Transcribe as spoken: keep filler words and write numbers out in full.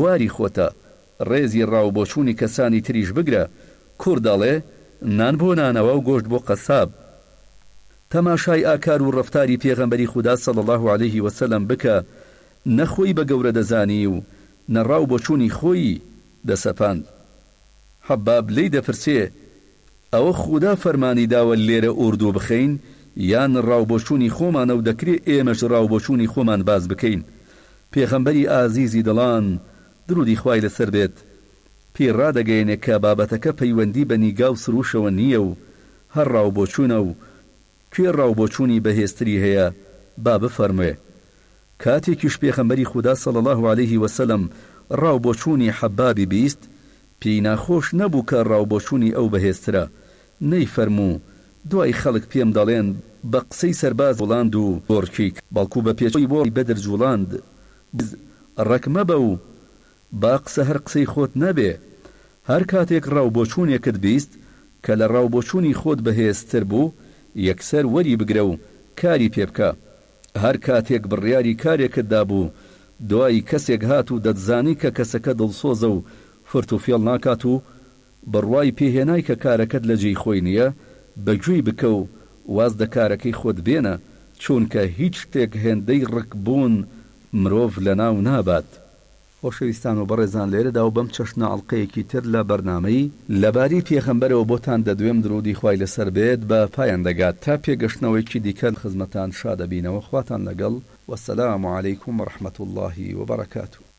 بواری خۆتە ڕێزی ڕاوبۆچوونی کەسانی تریش بگرە. کوڕ دەڵێ نان بۆ نانەوە و گۆشت بۆ قەساب. تەماشای ئاکار و ڕەفتاری پێغەمبەری خودا صلی الله عليه وسلم بکە، نەخۆی بە گەورە دەزانی و نەڕاو بۆچوونی خۆی دەسەپاند. حەباب لێی دەپرسێ ئەوە خودا فەرمانی داوە لێرە ئوردو بخەین یان ڕاوبۆچوونی خۆمانە و دەکرێت ئێمەش ڕاوبۆچوونی خۆمان باز بکەین؟ پێغەمبەری ئازیزی دڵان درودی خوای لەسەر بێت پێی ڕادەگەیەنێ کە بابەتەکە پەیوەندی بە نیگا و سروشەوە نییە و هەر ڕاوبۆچوونە و کوێ ڕاوبۆچوونی بەهێزتری هەیە با بفەرموێ. کاتێکیش پێغەمبەری خودا صلی الله عليه وسلم ڕاوبۆچوونی حەبابی بیست، پێی ناخۆش نەبوو کە ڕاوبۆچوونی ئەو بەهێزترە. نەیفەرموو دوای خەڵک پێم دەڵێن بە قسەی سەرباز جوڵاند و بۆڕکیک، بەڵکو بە پێچەوەی بۆ بەدر جوڵاند ڕەک مەبە و با قسە هەر قسەی خۆت نەبێ. هەر کاتێک ڕاوبۆچوونێکت بیست کە لە ڕاوبۆچوونی خۆت بەهێزتر بوو، یەکسەر وەری بگرە و کاری پێ بکە. هەر کاتێک بڕیاری کارێکتدا بوو، دوای کەسێک هات و دەتزانی کە کەسەکە دڵسۆزە و فرت و فێڵ ناکات و بڕوای پێهێنای کە کارەکەت لە جێی خۆی نییە، بەگوێی بکە و واز دە کارەکەی خۆت بێنە، چونکە هیچ شتێک هێندەی ڕکبوون مرۆڤ لە ناو نابات. خۆشەویستان و بەڕێزان، لێرەدا و بەم چەشنە ئەڵلقەیەکی تر لە بەرنامەی لەباری پێغەمبەرەوە بۆتان دەدوێم درودی خوای لەسەر بێت بە پایان دەگات. تا پێگەشتنەوەیکی دیکەن خزمەتان شادەبینەوە. خواتان لەگەڵ، وەسەلام عەلەیکوم وەڕەحمەتوڵڵاهی وبەرەکاتوه.